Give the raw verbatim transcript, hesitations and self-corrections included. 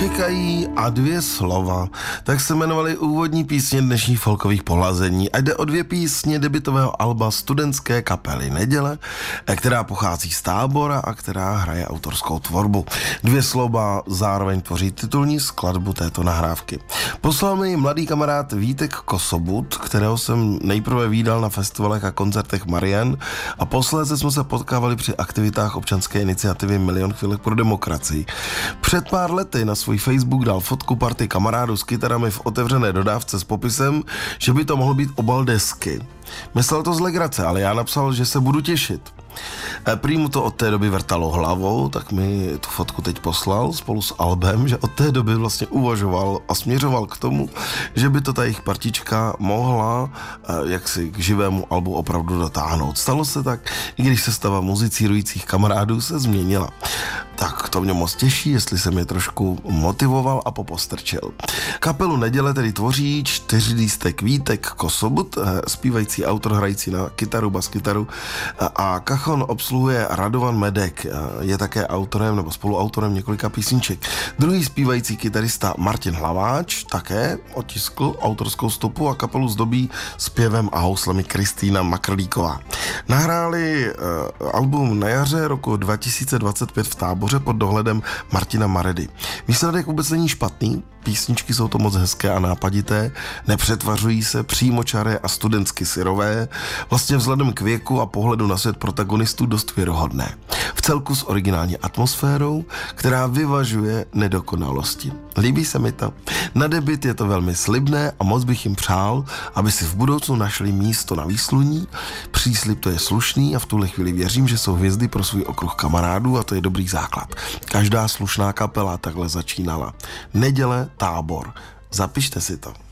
Čekají a dvě slova. Tak se jmenovaly úvodní písně dnešních folkových pohlazení. A jde o dvě písně debutového alba studentské kapely Neděle, která pochází z Tábora a která hraje autorskou tvorbu. Dvě slova zároveň tvoří titulní skladbu této nahrávky. Poslal mi mladý kamarád Vítek Kosobut, kterého jsem nejprve vídal na festivalech a koncertech Marian a posléze jsme se potkávali při aktivitách občanské iniciativy Milion chvilek pro demokracii. Před pár lety na svůj Facebook dal fotku party kamarádů s kytarami v otevřené dodávce s popisem, že by to mohl být obal desky. Myslel to z legrace, ale já napsal, že se budu těšit. Prý mu to od té doby vrtalo hlavou, tak mi tu fotku teď poslal spolu s albem, že od té doby vlastně uvažoval a směřoval k tomu, že by to ta jejich partička mohla jaksi k živému albu opravdu dotáhnout. Stalo se tak, i když sestava muzicírujících kamarádů se změnila. Tak to mě moc těší, jestli jsem je trošku motivoval a popostrčil. Kapelu Neděle tedy tvoří čtyřlístek Vítek Kosobut, zpívající autor hrající na kytaru, baskytaru a kachon obsluhuje Radovan Medek, je také autorem nebo spoluautorem několika písniček. Druhý zpívající kytarista Martin Hlaváč také otiskl autorskou stopu a kapelu zdobí zpěvem a houslemi Kristýna Makrlíková. Nahráli uh, album na jaře roku dva tisíce dvacet pět v Táboře pod dohledem Martina Maredy. Výsledek vůbec není špatný, písničky jsou to moc hezké a nápadité, nepřetvařují se, přímočaré a studentsky syrové, vlastně vzhledem k věku a pohledu na svět protagonistů dost věrohodné. V celku s originální atmosférou, která vyvažuje nedokonalosti. Líbí se mi to. Na debut je to velmi slibné a moc bych jim přál, aby si v budoucnu našli místo na výsluní. Příslib to je slušný a v tuhle chvíli věřím, že jsou hvězdy pro svůj okruh kamarádů a to je dobrý základ. Každá slušná kapela takhle začínala. Neděle, Tábor. Zapište si to.